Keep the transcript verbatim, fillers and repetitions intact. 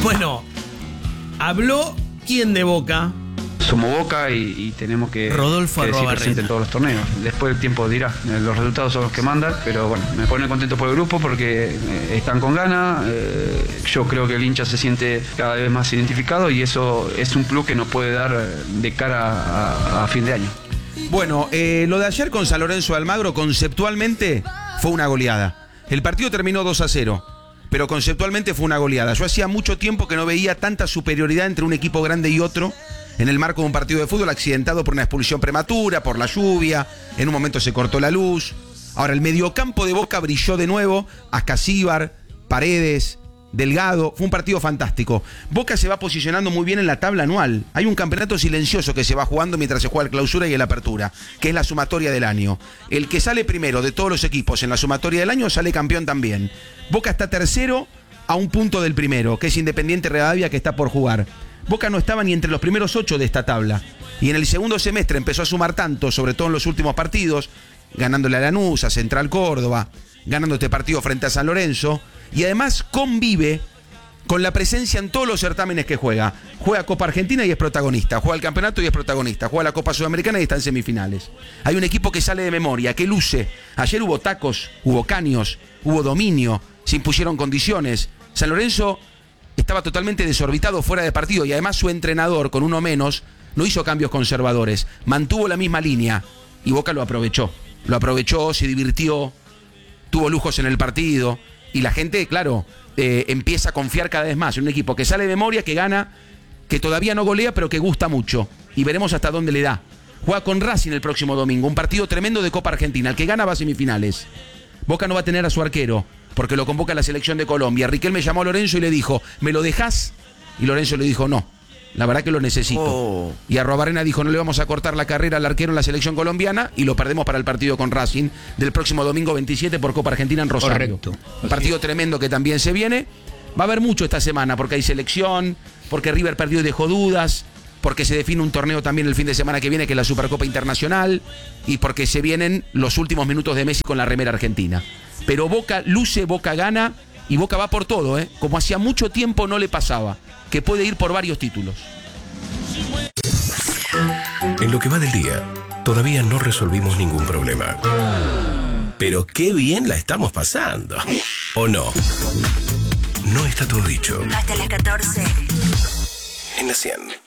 Bueno, habló quién de Boca. Somos Boca y, y tenemos que, Rodolfo que decir presente en todos los torneos. Después el tiempo dirá, los resultados son los que mandan, pero bueno, me pone contento por el grupo porque eh, están con ganas. Eh, yo creo que el hincha se siente cada vez más identificado y eso es un plus que nos puede dar de cara a, a fin de año. Bueno, eh, lo de ayer con San Lorenzo de Almagro conceptualmente fue una goleada. El partido terminó dos a cero, pero conceptualmente fue una goleada. Yo hacía mucho tiempo que no veía tanta superioridad entre un equipo grande y otro en el marco de un partido de fútbol accidentado por una expulsión prematura, por la lluvia, en un momento se cortó la luz. Ahora, el mediocampo de Boca brilló de nuevo, Ascasíbar, Paredes, Delgado, fue un partido fantástico. Boca se va posicionando muy bien en la tabla anual. Hay un campeonato silencioso que se va jugando mientras se juega el clausura y el apertura, que es la sumatoria del año. El que sale primero de todos los equipos en la sumatoria del año sale campeón también. Boca está tercero a un punto del primero, que es Independiente Rivadavia, que está por jugar. Boca no estaba ni entre los primeros ocho de esta tabla. Y en el segundo semestre empezó a sumar tanto, sobre todo en los últimos partidos, ganándole a Lanús, a Central Córdoba, ganando este partido frente a San Lorenzo, y además convive con la presencia en todos los certámenes que juega. Juega Copa Argentina y es protagonista, juega el campeonato y es protagonista, juega la Copa Sudamericana y está en semifinales. Hay un equipo que sale de memoria, que luce. Ayer hubo tacos, hubo caños, hubo dominio, se impusieron condiciones. San Lorenzo estaba totalmente desorbitado fuera de partido y además su entrenador, con uno menos, no hizo cambios conservadores, mantuvo la misma línea y Boca lo aprovechó. Lo aprovechó, se divirtió, tuvo lujos en el partido y la gente, claro, eh, empieza a confiar cada vez más en un equipo que sale de memoria, que gana, que todavía no golea, pero que gusta mucho. Y veremos hasta dónde le da. Juega con Racing el próximo domingo, un partido tremendo de Copa Argentina. El que gana va a semifinales. Boca no va a tener a su arquero, porque lo convoca la selección de Colombia. Riquelme llamó a Lorenzo y le dijo, ¿me lo dejás? Y Lorenzo le dijo, no, la verdad que lo necesito. Oh. Y Arruabarrena dijo, no le vamos a cortar la carrera al arquero en la selección colombiana y lo perdemos para el partido con Racing del próximo domingo veintisiete por Copa Argentina en Rosario. Correcto. Un partido tremendo que también se viene. Va a haber mucho esta semana porque hay selección, porque River perdió y dejó dudas, porque se define un torneo también el fin de semana que viene, que es la Supercopa Internacional, y porque se vienen los últimos minutos de Messi con la remera argentina. Pero Boca luce, Boca gana, y Boca va por todo, ¿eh? Como hacía mucho tiempo no le pasaba, que puede ir por varios títulos. En lo que va del día, todavía no resolvimos ningún problema. Pero qué bien la estamos pasando. ¿O no? No está todo dicho. Hasta las catorce. En la cien.